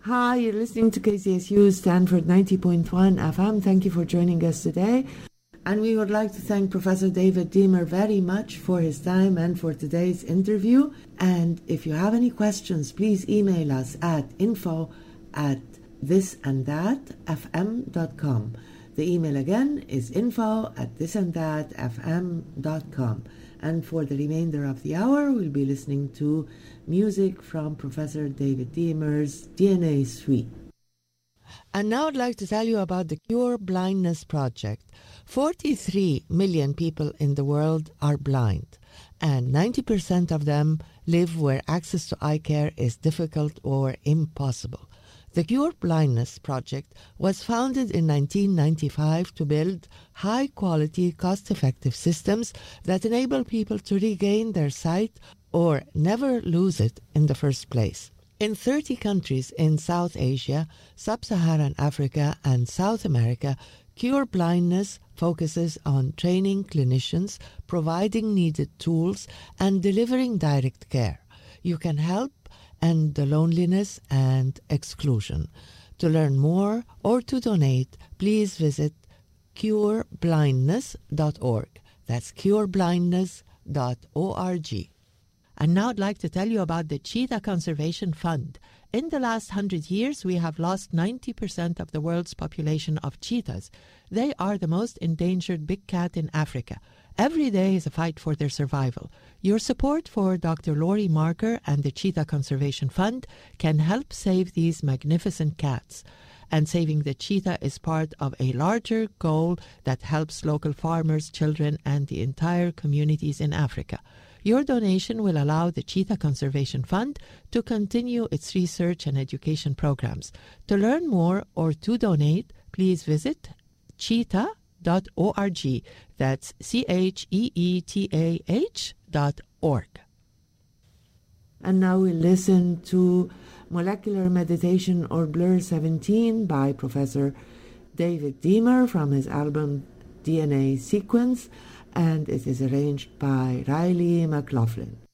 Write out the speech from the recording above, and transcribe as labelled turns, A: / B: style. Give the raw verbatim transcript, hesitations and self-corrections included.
A: Hi, you're listening to K C S U Stanford ninety point one F M. Thank you for joining us today. And we would like to thank Professor David Deamer very much for his time and for today's interview. And if you have any questions, please email us at info at thisandthatfm dot com. The email again is info at thisandthatfm dot com. And for the remainder of the hour, we'll be listening to music from Professor David Deamer's D N A Suite. And now I'd like to tell you about the Cure Blindness Project. forty-three million people in the world are blind, and ninety percent of them live where access to eye care is difficult or impossible. The Cure Blindness Project was founded in nineteen ninety-five to build high-quality, cost-effective systems that enable people to regain their sight or never lose it in the first place. In thirty countries in South Asia, Sub-Saharan Africa, and South America, Cure Blindness focuses on training clinicians, providing needed tools, and delivering direct care. You can help end the loneliness and exclusion. To learn more or to donate, please visit cure blindness dot org. That's cure blindness dot org. And now I'd like to tell you about the Cheetah Conservation Fund. In the last hundred years, we have lost ninety percent of the world's population of cheetahs. They are the most endangered big cat in Africa. Every day is a fight for their survival. Your support for Doctor Lori Marker and the Cheetah Conservation Fund can help save these magnificent cats. And saving the cheetah is part of a larger goal that helps local farmers, children, and the entire communities in Africa. Your donation will allow the Cheetah Conservation Fund to continue its research and education programs. To learn more or to donate, please visit cheetah dot org. That's C H E E T A H dot org. And now we'll listen to Molecular Meditation or Blur seventeen by Professor David Deamer from his album D N A Sequence, and it is arranged by Riley McLaughlin.